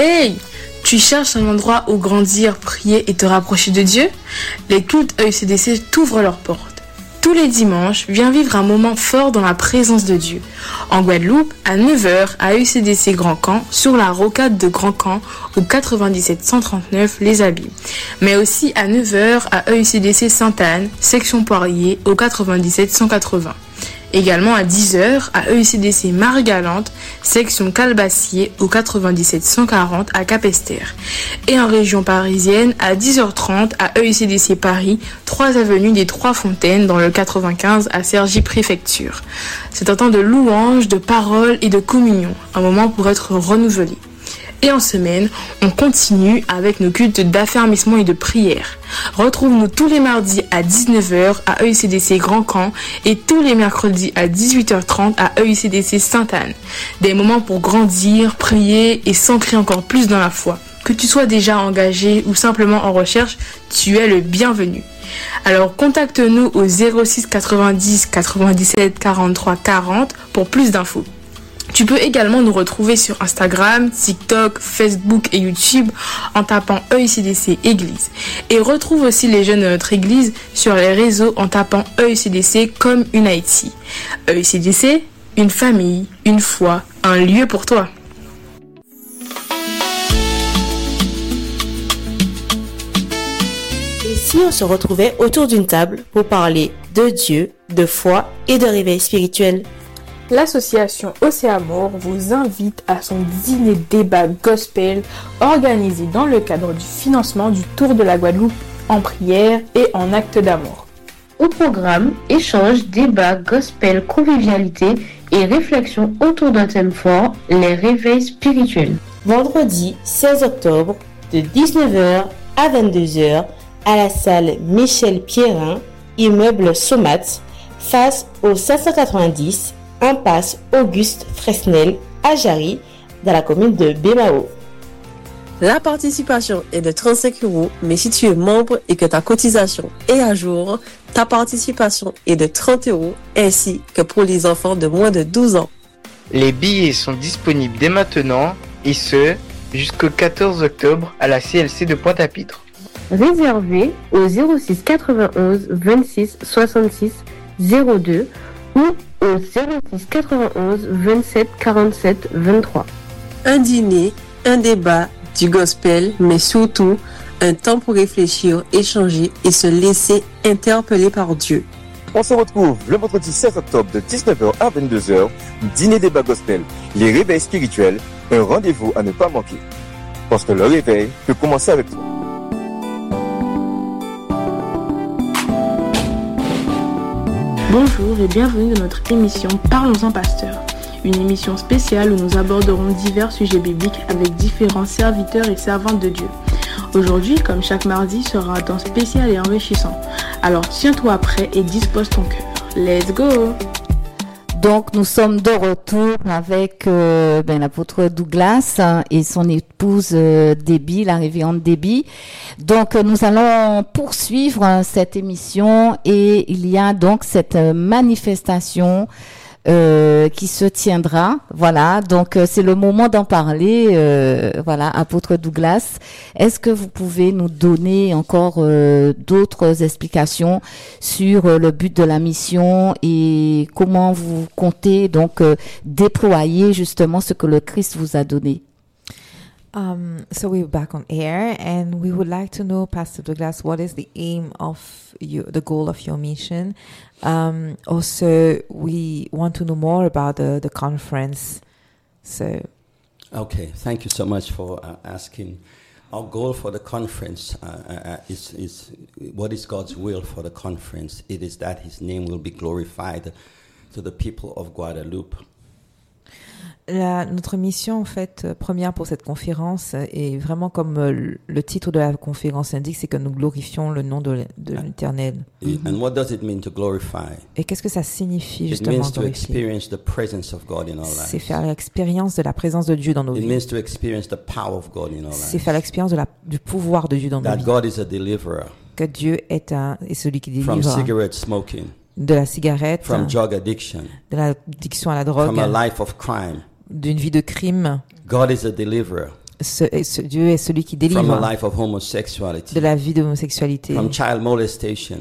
Hey! Tu cherches un endroit où grandir, prier et te rapprocher de Dieu? Les cultes EUCDC t'ouvrent leurs portes. Tous les dimanches, viens vivre un moment fort dans la présence de Dieu. En Guadeloupe, à 9h, à EUCDC Grand Camp, sur la rocade de Grand Camp, au 97 139 Les Abîmes. Mais aussi à 9h, à EUCDC Sainte-Anne, section Poirier, au 97 180. Également à 10h, à EUCDC Marie-Galante, section Calbassier, au 97 140 à Cap-Esther. Et en région parisienne, à 10h30, à EUCDC Paris, 3 avenue des Trois Fontaines, dans le 95 à Cergy Préfecture. C'est un temps de louange, de parole et de communion, un moment pour être renouvelé. Et en semaine, on continue avec nos cultes d'affermissement et de prière. Retrouve-nous tous les mardis à 19h à EUCDC Grand Camp et tous les mercredis à 18h30 à EUCDC Sainte-Anne. Des moments pour grandir, prier et s'ancrer encore plus dans la foi. Que tu sois déjà engagé ou simplement en recherche, tu es le bienvenu. Alors contacte-nous au 06 90 97 43 40 pour plus d'infos. Tu peux également nous retrouver sur Instagram, TikTok, Facebook et YouTube en tapant EUCDC Église. Et retrouve aussi les jeunes de notre église sur les réseaux en tapant EUCDC comme Unity. EUCDC, une famille, une foi, un lieu pour toi. Et si on se retrouvait autour d'une table pour parler de Dieu, de foi et de réveil spirituel? L'association Océamour vous invite à son dîner débat gospel organisé dans le cadre du financement du Tour de la Guadeloupe en prière et en acte d'amour. Au programme, échanges, débats, gospel, convivialité et réflexion autour d'un thème fort, les réveils spirituels. Vendredi 16 octobre de 19h à 22h à la salle Michel Pierrin, immeuble Somat, face au 590 impasse Auguste Fresnel à Jarry, dans la commune de Bémao. La participation est de 35 €, mais si tu es membre et que ta cotisation est à jour, ta participation est de 30 €, ainsi que pour les enfants de moins de 12 ans. Les billets sont disponibles dès maintenant, et ce, jusqu'au 14 octobre à la CLC de Pointe-à-Pitre. Réservé au 06 91 26 66 02 ou au 06 91 27 47 23. Un dîner, un débat, du gospel, mais surtout un temps pour réfléchir, échanger et se laisser interpeller par Dieu. On se retrouve le vendredi 16 octobre de 19h à 22h, dîner débat gospel, les réveils spirituels, un rendez-vous à ne pas manquer. Parce que le réveil peut commencer avec toi. Bonjour et bienvenue dans notre émission Parlons-en Pasteur, une émission spéciale où nous aborderons divers sujets bibliques avec différents serviteurs et servantes de Dieu. Aujourd'hui, comme chaque mardi, sera un temps spécial et enrichissant. Alors tiens-toi prêt et dispose ton cœur. Let's go! Donc, nous sommes de retour avec l'apôtre Douglas et son épouse Debbie, la révérende Debbie. Donc, nous allons poursuivre cette émission et il y a donc cette manifestation qui se tiendra. Voilà, donc c'est le moment d'en parler. Voilà, apôtre Douglas, est-ce que vous pouvez nous donner encore d'autres explications sur le but de la mission et comment vous comptez donc déployer justement ce que le Christ vous a donné? So we're back on air, and we would like to know, Pastor Douglas, what is the aim of the goal of your mission? Also, we want to know more about the conference. So, okay, thank you so much for asking. Our goal for the conference is what is God's will for the conference? It is that His name will be glorified to the people of Guadeloupe. Notre mission, en fait, première pour cette conférence, est vraiment comme le titre de la conférence indique, c'est que nous glorifions le nom de l'Éternel. And what does it mean to glorify? Et qu'est-ce que ça signifie justement glorifier? It means to experience the presence of God in our lives. C'est faire l'expérience de la présence de Dieu dans nos vies. It means to experience the power of God in our lives. C'est faire l'expérience du pouvoir de Dieu dans nos vies. That God is a deliverer. Que Dieu est celui qui délivre. From cigarette smoking. De la cigarette. From drug addiction. De l'addiction à la drogue. From a life of crime. D'une vie de crime. God is a deliverer. Dieu est celui qui from a délivre life of homosexuality, de la vie d'homosexualité, from child molestation,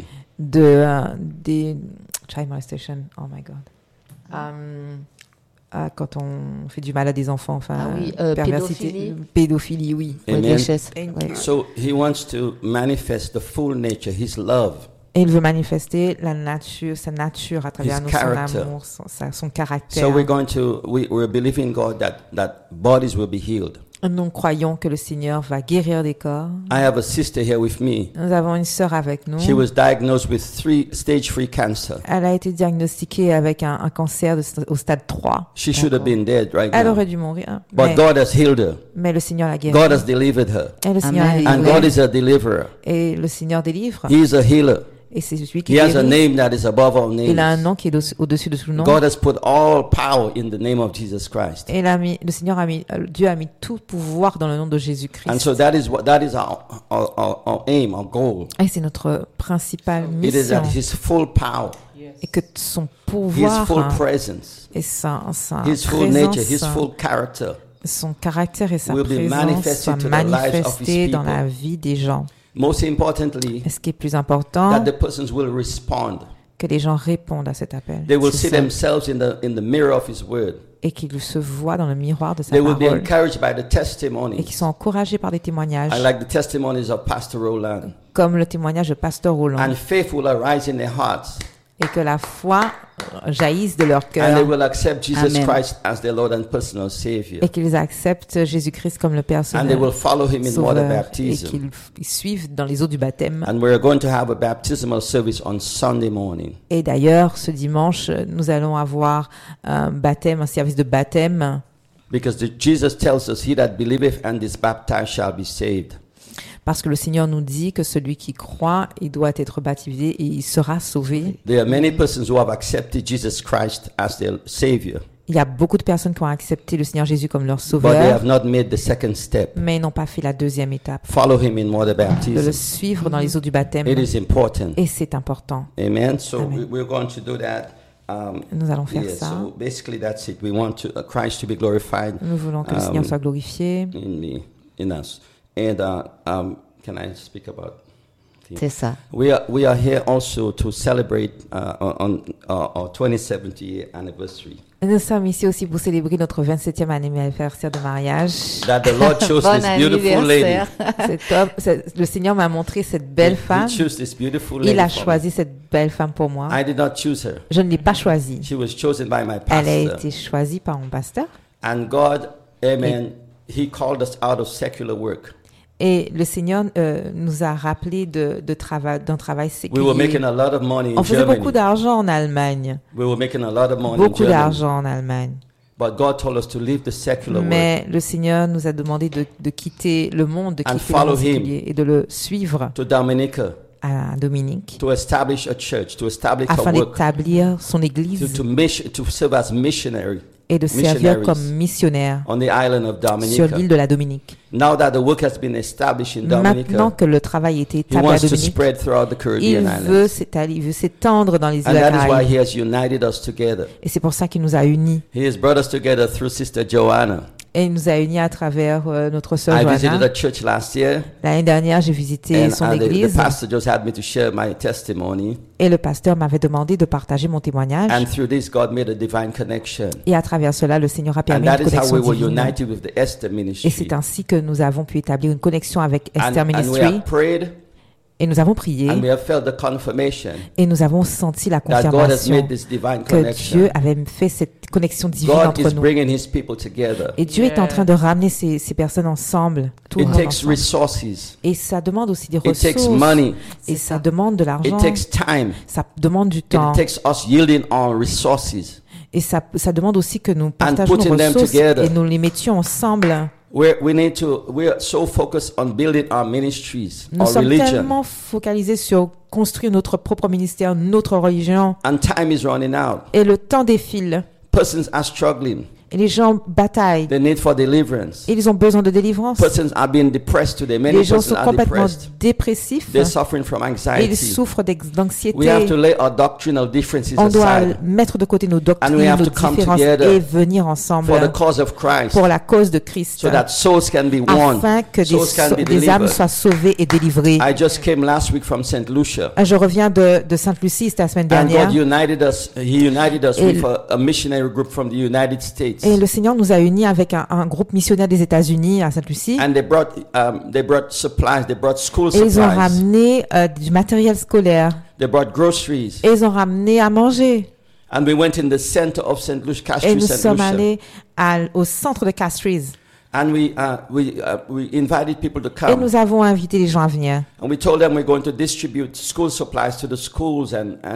des child molestation. Oh my God. Quand on fait du mal à des enfants, enfin, perversité, pédophilie, oui. Amen. Ouais. So he wants to manifest the full nature, his love. Et il veut manifester sa nature à travers His nous, character. son amour, son caractère. So we're believing God that bodies will be healed. Nous croyons que le Seigneur va guérir des corps. I have a sister here with me. Nous avons une sœur avec nous. She was diagnosed with stage 3 cancer. Elle a été diagnostiquée avec un cancer au stade 3. She should have been dead right Elle now. aurait dû mourir. But God has healed her. Mais le Seigneur l'a guérie. God has delivered her. Et le Seigneur l'a And délivrée. God is a deliverer. Et le Seigneur délivre. He is a healer. Et c'est celui qui He has a guérit. name that is above all Il a un names. nom qui est au-dessus de tout nom. God has put all power in the name of Jesus Christ. Et le Seigneur Dieu a mis tout pouvoir dans le nom de Jésus-Christ. And so that is our aim, our goal. Et c'est notre principale It is mission. that his full power, Et que son his pouvoir full presence, et sa his full nature, his présence, full character son caractère et sa will be présence manifested soient to the lives of his manifestés dans people. la vie des gens. Most importantly, Et ce qui est plus important, that the persons will respond. que les gens répondent à cet appel. They will C'est see ça. themselves in the mirror of his word. Et qu'ils se voient dans le miroir de sa They will be parole. encouraged by the Et qu'ils testimonies. sont encouragés par des témoignages, I like the testimonies of Pastor Roland. comme le témoignage de Pasteur Roland. And faith will arise in their hearts. Et que la foi jaillisse de leur And they cœur. will accept Jesus Amen. Christ as their Lord and personal Savior. Et qu'ils acceptent Jésus-Christ comme le And they personnel will follow him in water sauveur. Et baptism. qu'ils suivent dans les eaux du baptême. And we're going to have a baptismal service on Sunday morning. Et d'ailleurs, ce dimanche, nous allons avoir un baptême, un service de baptême. Because Jesus tells us, he that believeth and is baptized shall be saved. Parce que le Seigneur nous dit que celui qui croit, il doit être baptisé et il sera sauvé. There are many persons who have accepted Jesus Christ as their Savior, Il y a beaucoup de personnes qui ont accepté le Seigneur Jésus comme leur but they sauveur, have not made the second step. mais ils n'ont pas fait la deuxième étape, Follow him in water de le baptism. suivre dans les eaux du baptême. It is important. Et c'est important. Amen. So Amen. we're going to do that. Nous allons faire Yeah, ça. so basically that's it. We want Christ to be glorified Nous voulons que le Seigneur soit glorifié. in us. And can I speak about? C'est ça. We are here also to celebrate on our 27th year anniversary. Nous sommes ici aussi pour célébrer notre 27e anniversaire de mariage. That the Lord chose Bon this beautiful lady. anniversaire. Le Seigneur m'a montré cette belle femme. He chose this beautiful lady. Il a for me. choisi cette belle femme pour moi. I did not choose her. Je ne l'ai pas choisie. She was chosen by my Elle a pastor. été choisie par mon pasteur. And God, amen, he called us out of secular work. Et le Seigneur nous a rappelé d'un travail We were making séculier. a lot of money in On faisait Germany. beaucoup d'argent en Allemagne. We were making a lot of money in Beaucoup Germany. d'argent en Allemagne. But God told us to leave the secular work Mais le Seigneur nous a demandé de quitter le monde, de And quitter le follow monde him. séculier et de le suivre to Dominica à Dominique to establish a church, to establish afin a work, d'établir son église to serve as missionary et de servir missionaries comme missionnaire on the island of sur Dominica. l'île de la Dominique. Now that the work has been established in Maintenant Dominica, que le travail a été he établi à wants to Dominique, spread throughout the il Caribbean veut islands. s'étendre dans les îles And that is why Caraïbes. he has united us together. Et c'est pour ça qu'il nous a unis. He has brought us together through Sister Joanna. Et il nous a unis à travers notre sœur I visited Joanna. a church last year, L'année dernière, j'ai visité and, son the église pastor just had me to share my testimony. et le pasteur m'avait demandé de partager mon témoignage. And through this, God made a divine connection. Et à travers cela, le Seigneur a And permis that une is how connexion we were divine. united with the Esther Et ministry. c'est ainsi que nous avons pu établir une connexion avec Esther And we Ministry. have prayed, Et nous avons prié and we have felt the confirmation et nous avons senti la that God has confirmation made this divine que connection. Dieu avait fait cette connexion divine God entre is nous. bringing His people together. Et Dieu est en train de ramener ces personnes ensemble. Tout le It monde takes ensemble. resources. Et ça demande aussi des It takes ressources. money. Et ça demande de It l'argent. takes time. Ça demande du temps. It takes us yielding our resources. Et ça demande aussi que nous partagions putting nos them ressources together. et nous les mettions ensemble. We're so focused on building our ministries, Nous our sommes religion, tellement focalisés sur construire notre propre ministère, notre religion. and time is running out. Et le temps défile. Persons are struggling. Et les gens bataillent. They need for deliverance. Ils ont besoin de délivrance. Persons are being depressed today. Many Les gens persons sont are complètement depressed. dépressifs. They're suffering from Et ils anxiety. souffrent d'anxiété. We have to lay our doctrinal differences On doit aside mettre de côté nos doctrines, And we have nos to come différences together et venir ensemble for the cause of Christ, pour la cause de Christ, so that souls can be won, afin que souls can be des âmes delivered. soient sauvées et délivrées. I just came last week from St. Lucia, Je reviens de Sainte-Lucie, c'était la semaine and dernière. God united us. He united us Et with a missionary group from the United States, Et le Seigneur nous a unis avec un groupe missionnaire des États-Unis à Sainte-Lucie. and they brought supplies. They brought school Et ils ont supplies. ramené du matériel scolaire. They brought groceries, Et ils ont ramené à manger. and we went in the center of St. Lucia, Et Castries, nous St. sommes Lucia, allés au centre de Castries. and we invited people to Et come. nous avons invité les gens à venir. And we told them we're going to distribute school supplies to the schools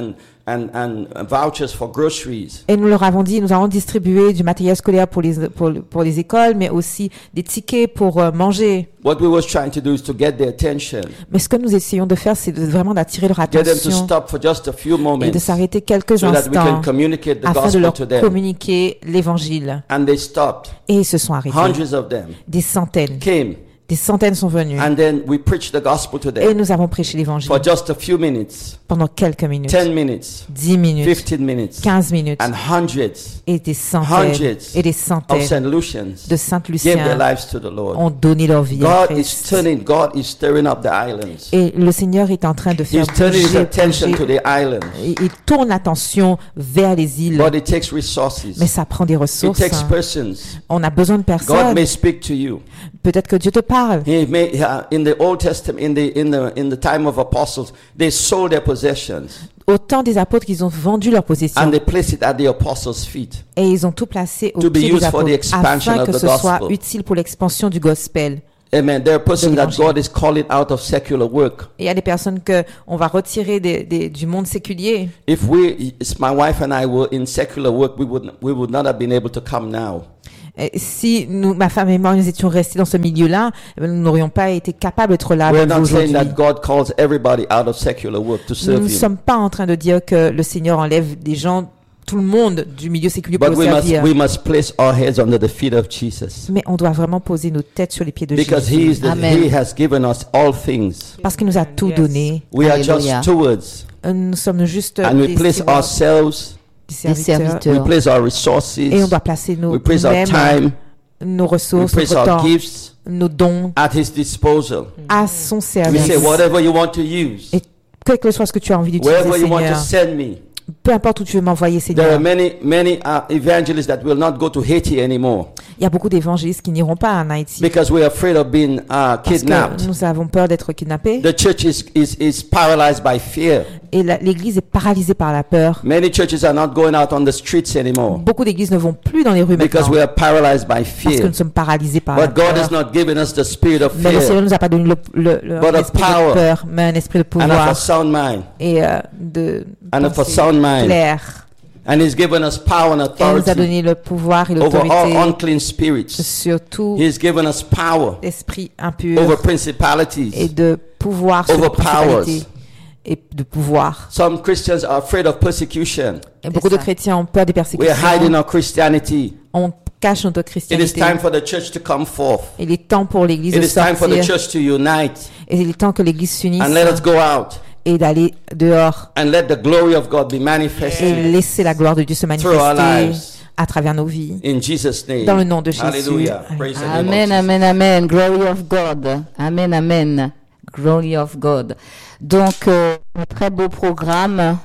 and vouchers for groceries. Et nous leur avons dit, nous allons distribuer du matériel scolaire pour les écoles, mais aussi des tickets pour manger. What we was trying to do is to get their attention, Mais ce que nous essayons de faire, c'est vraiment d'attirer leur get them to attention stop for just a few et de moments s'arrêter quelques so that we can instants communicate the afin de gospel leur to them. communiquer l'évangile. And they stopped. Et ils se sont arrêtés. Hundreds of them Des centaines. came, Des centaines sont venus. and then we preached the gospel to Et them nous avons prêché l'évangile for just a few minutes, pendant quelques minutes. 10 minutes, 10 minutes. 15 minutes, 15 minutes. and hundreds Et des centaines. hundreds Et des of centaines St. Lucians de gave their Saint-Luciens lives to the Lord. ont donné leur vie à God is Christ. God is stirring up the islands. Et le Seigneur est en train de faire He's turning his bouger, attention to bouger. the islands. Il tourne l'attention vers les îles. But it takes resources. Mais ça prend des It ressources. takes persons. On a besoin de God personnes. may speak to you. Peut-être que Dieu te parle. He may, in the Old Testament, in the time of apostles, they sold their possessions Au temps des apôtres, ils ont vendu leurs and possessions. they placed it at the apostles' feet. Et ils ont tout placé au To be pied used des for the apôtres expansion afin of que the ce soit gospel. utile pour l'expansion du gospel. Amen. There are persons that l'évangile. God is calling out of secular work. Et il y a des personnes que on va retirer du monde séculier. If my wife and I were in secular work, we would not have been able to come now. Et si ma femme et moi, nous étions restés dans ce milieu-là, nous n'aurions pas été capables d'être là We're avec vous not saying aujourd'hui. that God calls everybody out of secular work to Nous serve ne Him. sommes pas en train de dire que le Seigneur enlève des gens, tout le monde du milieu séculier pour But le servir. we must place our heads under the feet of Jesus. Mais on doit vraiment poser nos têtes sur les pieds de Because Jésus. He has given us all things. Parce qu'il nous a tout donné. We are Alléluia. just stewards. Nous sommes juste And we des place stewards, ourselves, des Des serviteurs. we serviteurs. place our resources, Et on doit placer we place our nous-mêmes, time, nos we ressources, place notre our temps, gifts nos dons at His disposal. à son We service. say, whatever you want to use, Et quel que soit ce que tu as envie d'utiliser, wherever you want to Seigneur, send me. peu importe où tu veux m'envoyer, There are Seigneur. many evangelists that will not go to Haiti anymore Il y a beaucoup d'évangélistes qui n'iront pas en Haïti because we're afraid of being parce kidnapped. que nous avons peur d'être kidnappés. The church is paralyzed by fear. Et l'Église est paralysée par la peur. Many churches are not going out on the streets anymore Beaucoup d'églises ne vont plus dans les rues because maintenant we are paralyzed by parce que fear. nous sommes paralysés par la But God has peur. not given us the spirit of Mais le Seigneur fear ne nous a pas donné But un of esprit power de peur, mais un esprit de and of a pouvoir sound mind. et de And of a pensée sound mind. claire. And He's given us power and Et il nous a authority donné le pouvoir et over all l'autorité unclean spirits. sur tout He's given us power esprit impur over et principalities. de pouvoir sur les Over principalités powers. et de pouvoir. Some Christians are afraid of persecution. Et beaucoup de chrétiens ont peur des We are hiding persécutions. our Christianity. On cache notre It is christianité. time for the church to come forth. Il est temps pour l'Église It de is time for the sortir. church to unite Et il est temps que l'Église s'unisse and let us go out et d'aller dehors and let the glory of God be et manifested laisser la gloire de Dieu se through our manifester lives. à travers nos vies. In Jesus' name. Dans le nom de Jésus. Hallelujah. Praise the name of Amen, Jesus. amen, amen. Glory of God. Amen, amen. Glory of God. Donc, un très beau programme.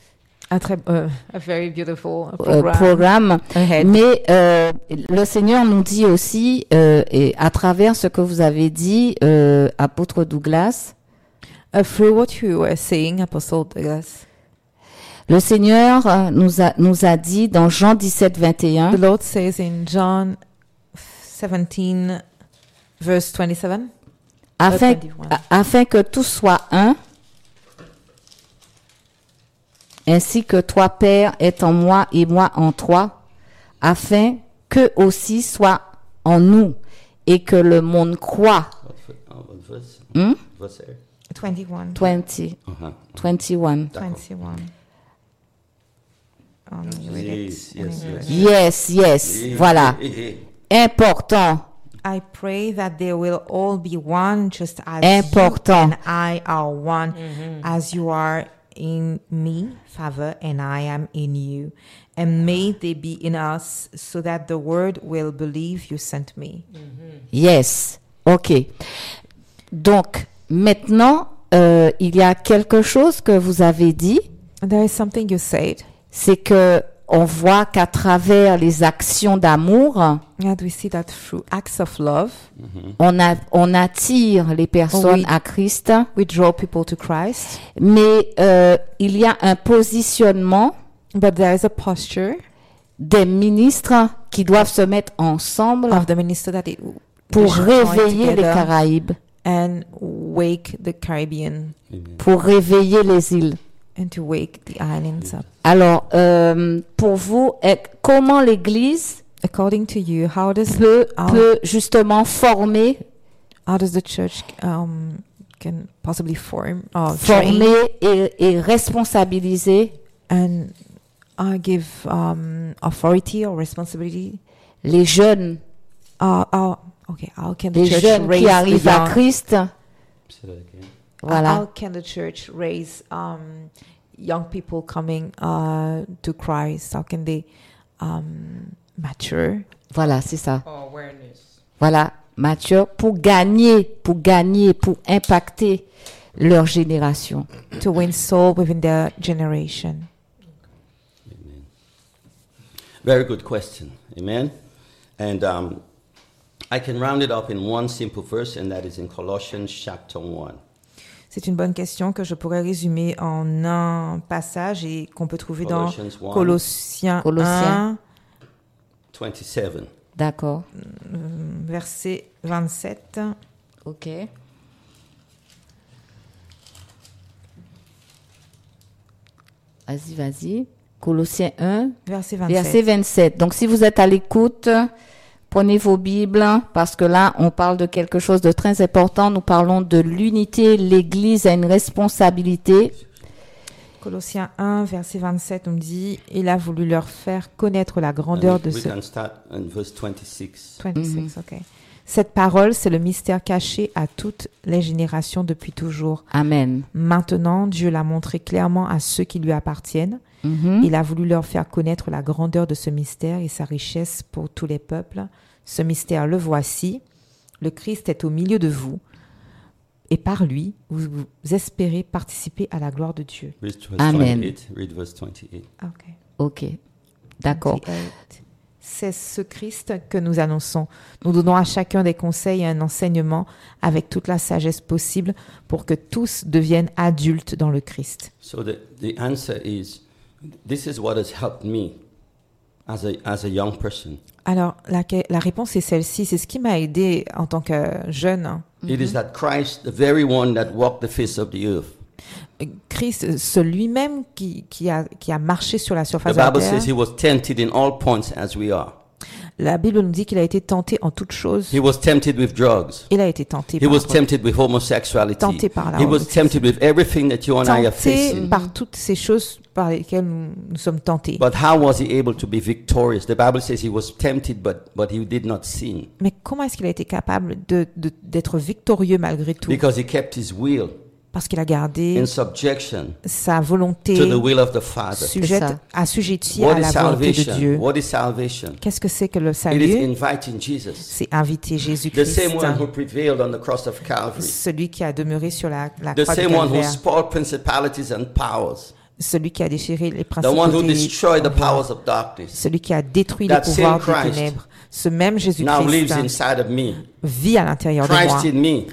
A very beautiful Programme. ahead. Mais le Seigneur nous dit aussi, et à travers ce que vous avez dit, apôtre Douglas, Through what you were saying, Apostle Douglas, le Seigneur nous a dit dans Jean 17, 21, the Lord says in John 17, verse 27, afin, 21. afin que tout soit un, ainsi que toi, Père, est en moi et moi en toi, afin qu'eux aussi soient en nous et que le monde croit. Hmm? 21. 20, 21. 21. read Yes, it in yes, English. Yes, yes. Voilà. Important. I pray that they will all be one, just as Important. you and I are one, as you are in me, Father, and I am in you. And may they be in us, so that the world will believe you sent me. Yes. OK. Donc, maintenant, il y a quelque chose que vous avez dit, And there is something you said, c'est que on voit qu'à travers les actions d'amour, and we see that through acts of love, on attire les personnes Oui. à Christ, we draw people to Christ. mais il y a un positionnement But there is a posture des ministres qui doivent se mettre ensemble of the minister that it pour they should join réveiller les together Caraïbes, and wake the Caribbean pour réveiller les îles. and to wake the islands up. Alors, pour vous, comment l'Église According to you, how does peut justement former the church can possibly form or train former et responsabiliser and give authority or responsibility? les jeunes, Okay, how can the les church jeunes raise qui arrivent the à young? Christ? Voilà. How can the church raise young people coming to Christ? How can they mature? Voilà, c'est ça. Voilà, mature pour gagner, pour impacter leur génération. To win soul within their generation. Very good question. Amen. And I can round it up in one simple verse, and that is in Colossians chapter 1. C'est une bonne question que je pourrais résumer en un passage et qu'on peut trouver dans Colossians 1, Colossiens 1, 27. D'accord. verset 27. OK. Vas-y. Colossiens 1, Verset 27. verset 27. Donc, si vous êtes à l'écoute, prenez vos Bibles, parce que là, on parle de quelque chose de très important. Nous parlons de l'unité. L'Église a une responsabilité. Colossiens 1, verset 27, on me dit « Il a voulu leur faire connaître la grandeur de We ce... can start in verse 26. 26, ok. Cette parole, c'est le mystère caché à toutes les générations depuis toujours. Amen. Maintenant, Dieu l'a montré clairement à ceux qui lui appartiennent. Mhm. Il a voulu leur faire connaître la grandeur de ce mystère et sa richesse pour tous les peuples. Ce mystère, le voici. Le Christ est au milieu de vous. Et par lui, vous espérez participer à la gloire de Dieu. Read verse Amen. 28. Read verse 28. Ok. OK. D'accord. 28. C'est ce Christ que nous annonçons. Nous donnons à chacun des conseils et un enseignement avec toute la sagesse possible pour que tous deviennent adultes dans le Christ. So the answer is, this is what has helped me as a young person. Alors, la réponse est celle-ci. C'est ce qui m'a aidé en tant que jeune. It is that Christ, the very one that walked the face of the earth. Christ, celui-même qui a marché sur la The surface de la Bible terre. says he was tempted in all points as we are. La Bible nous dit qu'il a été tenté en toutes choses. He was tempted with drugs. Il a été tenté He par, was tempted with homosexuality. Tenté par la He was homosexualité. tempted with everything that you and I are tenté facing. par toutes ces choses par lesquelles nous sommes tentés. But how was he able to be victorious? The Bible says he was tempted, but he did not sin Mais comment est-ce qu'il a été capable d'être victorieux malgré tout? because he kept his will Parce qu'il a gardé in subjection sa volonté to the will of the Father. sujette, ça. assujettie What à is la volonté de salvation? Dieu. What is salvation? Qu'est-ce que c'est que le It is salut? inviting Jesus, C'est inviter the Jésus-Christ, same one who prevailed on the cross of Calvary, celui qui a demeuré sur la the croix de same one who Calvaire, spoiled principalities and powers, celui qui a déchiré les the one who principautés, destroyed the powers of darkness, celui qui a détruit les That pouvoirs same des Christ ténèbres. Ce même now Jésus-Christ lives inside of me. vit à l'intérieur de moi. Christ in me.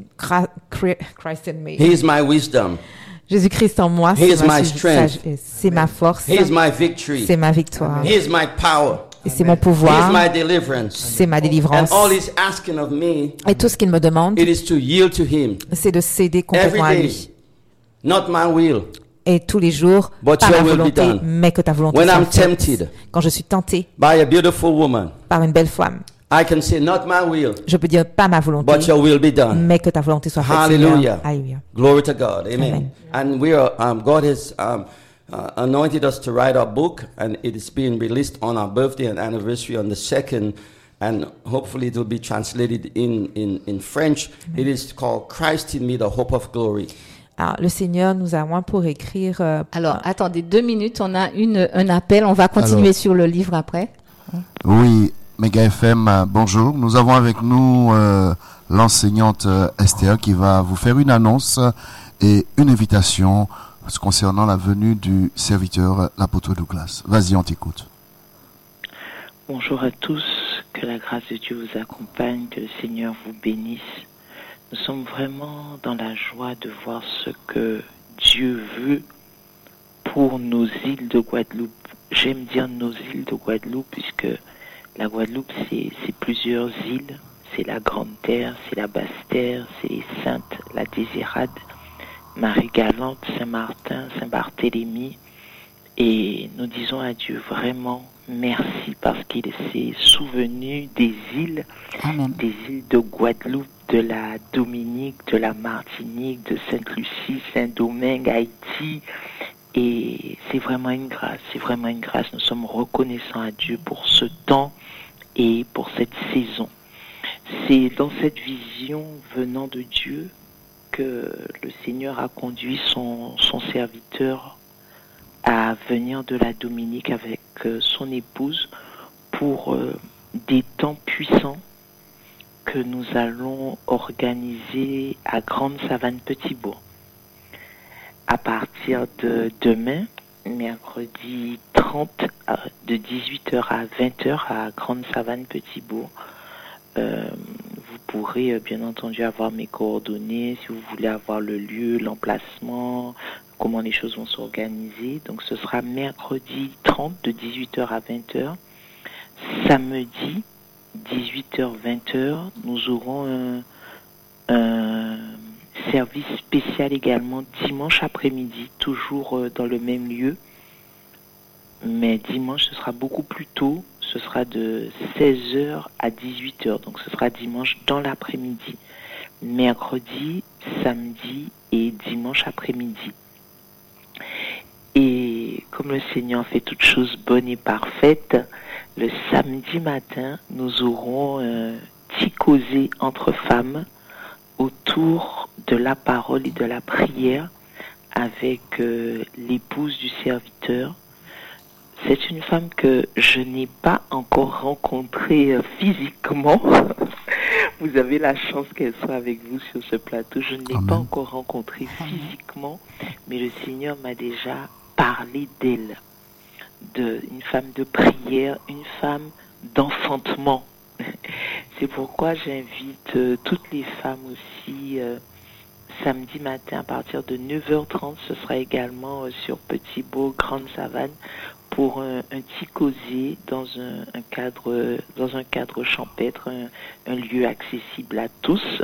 Christ in me. He is my wisdom. Jésus-Christ en moi, He is c'est ma my strength. sagesse, c'est ma force, He is my victory. c'est ma victoire, He is my power. et c'est mon He is pouvoir, my deliverance. c'est ma And délivrance. all he's asking of me, Et tout ce qu'il me demande, it is to yield to him c'est de céder every complètement à day. lui. Not my will. Et tous les jours, But pas your ma will be volonté, done. mais que ta volonté When soit I'm faite. tempted Quand je suis tenté by a beautiful woman, par une belle femme, I can say, not my will, je peux dire pas ma volonté, but your will be done. mais que ta volonté soit faite. Hallelujah. Seigneur. Alléluia. Glory to God. Amen. Amen. And we are, God has anointed us to write our book, and it is being released on our birthday and anniversary on the 2nd, and hopefully it will be translated in French. It is called Christ in Me, the Hope of Glory. Alors, le Seigneur nous a joints pour écrire. Alors, attendez 2 minutes, on a un appel, on va continuer sur le livre après. Oui, Méga FM, bonjour. Nous avons avec nous l'enseignante Esther qui va vous faire une annonce et une invitation concernant la venue du serviteur, l'apôtre Douglas. Vas-y, on t'écoute. Bonjour à tous, que la grâce de Dieu vous accompagne, que le Seigneur vous bénisse. Nous sommes vraiment dans la joie de voir ce que Dieu veut pour nos îles de Guadeloupe. J'aime dire nos îles de Guadeloupe puisque la Guadeloupe c'est plusieurs îles. C'est la Grande Terre, c'est la Basse Terre, c'est les Saintes, la Désirade, Marie-Galante, Saint-Martin, Saint-Barthélemy. Et nous disons à Dieu vraiment merci parce qu'il s'est souvenu des îles, Amen. des îles de Guadeloupe, de la Dominique, de la Martinique, de Sainte-Lucie, Saint-Domingue, Haïti. Et c'est vraiment une grâce, Nous sommes reconnaissants à Dieu pour ce temps et pour cette saison. C'est dans cette vision venant de Dieu que le Seigneur a conduit son serviteur à venir de la Dominique avec son épouse pour des temps puissants que nous allons organiser à Grande Savane Petit-Bourg. À partir de demain, mercredi 30, de 18h à 20h à Grande Savane Petit-Bourg. Vous pourrez bien entendu avoir mes coordonnées si vous voulez avoir le lieu, l'emplacement, comment les choses vont s'organiser. Donc ce sera mercredi 30 de 18h à 20h. Samedi 18h-20h, nous aurons un service spécial également dimanche après-midi, toujours dans le même lieu. Mais dimanche, ce sera beaucoup plus tôt. Ce sera de 16h à 18h. Donc ce sera dimanche dans l'après-midi. Mercredi, samedi et dimanche après-midi. Et comme le Seigneur fait toutes choses bonnes et parfaites, le samedi matin, nous aurons un petit causé entre femmes autour de la parole et de la prière avec l'épouse du serviteur. C'est une femme que je n'ai pas encore rencontrée physiquement. Vous avez la chance qu'elle soit avec vous sur ce plateau. Je ne l'ai pas encore rencontrée physiquement, mais le Seigneur m'a déjà parlé d'elle. Une femme de prière, une femme d'enfantement. C'est pourquoi j'invite toutes les femmes aussi samedi matin à partir de 9h30. Ce sera également sur Petit-Bourg, Grande Savane, pour un petit causier dans un cadre champêtre, un lieu accessible à tous,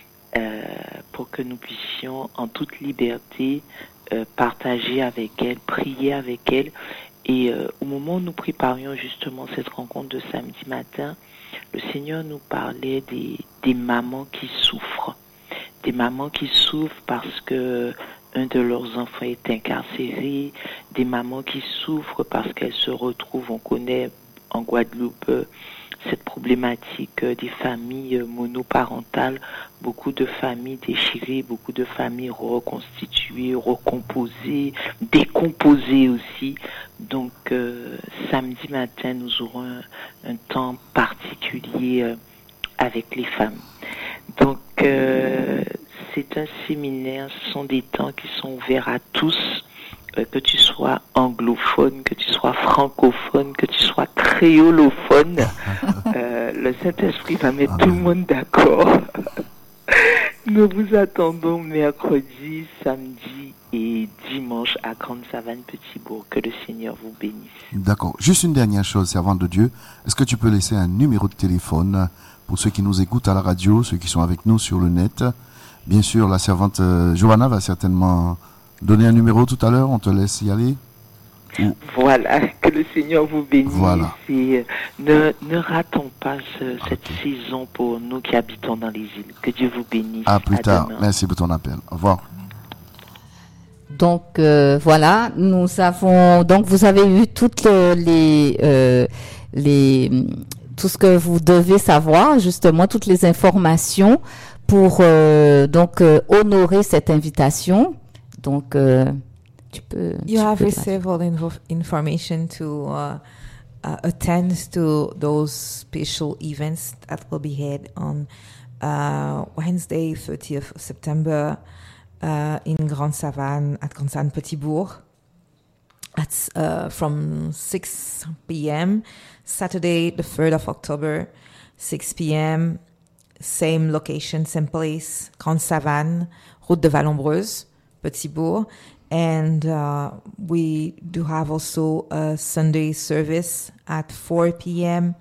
pour que nous puissions en toute liberté partager avec elle, prier avec elle. Et au moment où nous préparions justement cette rencontre de samedi matin, le Seigneur nous parlait des mamans qui souffrent. Des mamans qui souffrent parce que un de leurs enfants est incarcéré, des mamans qui souffrent parce qu'elles se retrouvent, on connaît en Guadeloupe cette problématique des familles monoparentales, beaucoup de familles déchirées, beaucoup de familles reconstituées, recomposées, décomposées aussi. Donc samedi matin, nous aurons un temps particulier avec les femmes. Donc c'est un séminaire, ce sont des temps qui sont ouverts à tous, que tu sois anglophone, que tu sois francophone, que tu sois créolophone. Le Saint-Esprit va mettre tout le monde d'accord. Nous vous attendons mercredi, samedi et dimanche à Grande Savane Petit-Bourg. Que le Seigneur vous bénisse. D'accord. Juste une dernière chose, servante de Dieu. Est-ce que tu peux laisser un numéro de téléphone pour ceux qui nous écoutent à la radio, ceux qui sont avec nous sur le net? Bien sûr, la servante Johanna va certainement donner un numéro tout à l'heure. On te laisse y aller. Voilà, que le Seigneur vous bénisse. Voilà. Et ne ratons pas cette saison pour nous qui habitons dans les îles. Que Dieu vous bénisse. À plus tard. Demain. Merci pour ton appel. Au revoir. Donc voilà, nous avons donc vous avez eu toutes les tout ce que vous devez savoir, justement toutes les informations pour donc honorer cette invitation. Donc tu peux. You have received all information to attend to those special events that will be held on Wednesday, 30th of September, in Grande Savane at Grande Savane Petit-Bourg. That's from 6 p.m. Saturday, the 3rd of October, 6 p.m. Same location, same place, Grande Savane, Route de Vallombreuse, Petit-Bourg. And we do have also a Sunday service at 4 p.m.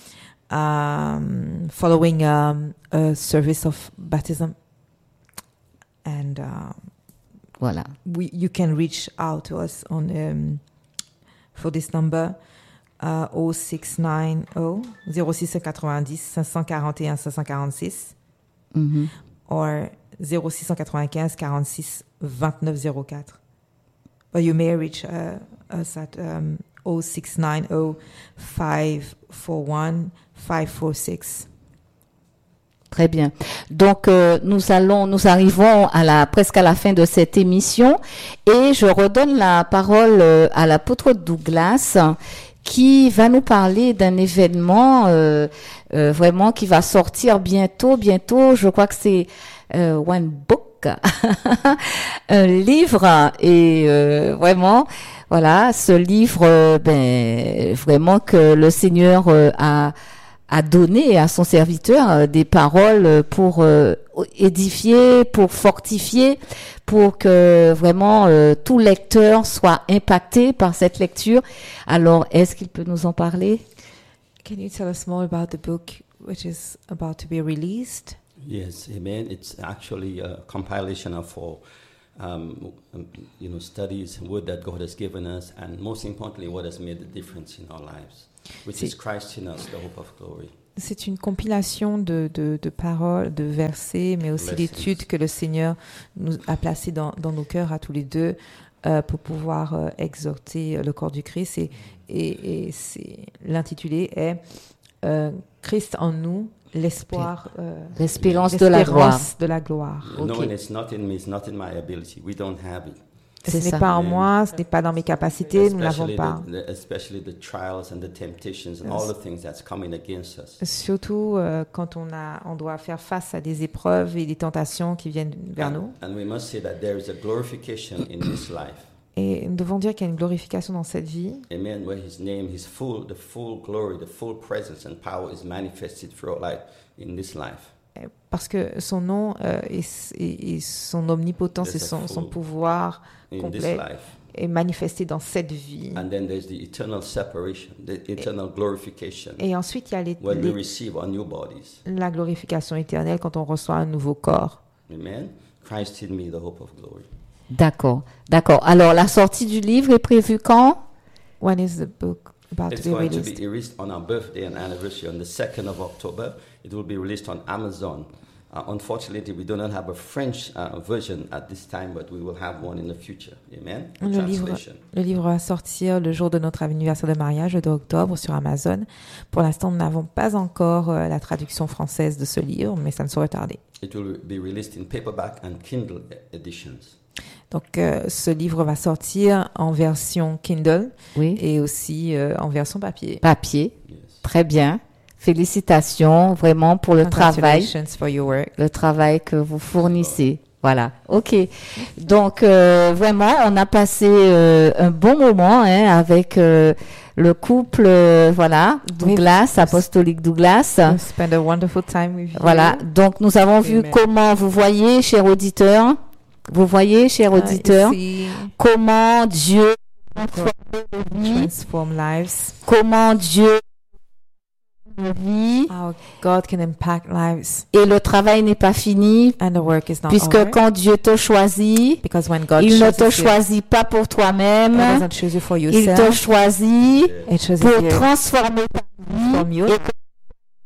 Following a service of baptism. And voilà. You can reach out to us on for this number 0690 0690 541 546 or 0695 46 2904. But you may reach us at 0690 541 546. Très bien. Donc nous arrivons presque à la fin de cette émission et je redonne la parole à l'apôtre Douglas qui va nous parler d'un événement vraiment qui va sortir bientôt. Je crois que c'est One Book, un livre et vraiment voilà ce livre vraiment que le Seigneur a donné à son serviteur des paroles pour édifier, pour fortifier, pour que vraiment tout lecteur soit impacté par cette lecture. Alors, est-ce qu'il peut nous en parler? Can you tell us more about the book which is about to be released? Yes, amen. It's actually a compilation of all, studies, word that God has given us, and most importantly, what has made the difference in our lives. Which is Christ in us, the hope of glory. C'est une compilation de paroles, de versets, mais aussi d'études que le Seigneur nous a placées dans nos cœurs à tous les deux pour pouvoir exhorter le corps du Christ. Et l'intitulé est Christ en nous, l'espoir, l'espérance de la gloire. No, it's not in me, it's not in my ability. We don't have it. Ce n'est pas en moi, ce n'est pas dans mes capacités, nous ne l'avons pas. Surtout quand on doit faire face à des épreuves et des tentations qui viennent vers nous. Et nous devons dire qu'il y a une glorification dans cette vie. Amen. Where His name, the full glory, the full presence and power is manifested through life in this life. Parce que son nom et son omnipotence et son pouvoir complet est manifesté dans cette vie. And then there's the eternal separation, the eternal glorification. Et ensuite, il y a when we receive our new bodies. La glorification éternelle quand on reçoit un nouveau corps. Amen. Christ in me, the hope of glory. D'accord. Alors, la sortie du livre est prévue quand? When is the book about to be released? It's going to be released on our birthday and anniversary on the 2nd of October. It will be released on Amazon. Unfortunately, we do not have a French version at this time, but we will have one in the future. Amen. Le livre va sortir le jour de notre anniversaire de mariage, le 2 octobre, sur Amazon. Pour l'instant, nous n'avons pas encore la traduction française de ce livre, mais ça ne saurait tarder. It will be released in paperback and Kindle editions. Donc, ce livre va sortir en version Kindle et aussi en version papier. Yes. Très bien. Félicitations vraiment pour le travail que vous fournissez. Voilà, ok. Donc vraiment, on a passé un bon moment avec le couple, Douglas, apostolique Douglas. Spend a wonderful time with you. Voilà, donc nous avons vu comment vous voyez, chers auditeurs, comment Dieu transform lives, comment Dieu how God can impact lives. Et le travail n'est pas fini, and the work is not puisque over. Quand Dieu te choisit, because when God il ne te choisit pas pour toi-même, God doesn't choose you for yourself. Il te choisit pour you transformer ta vie et que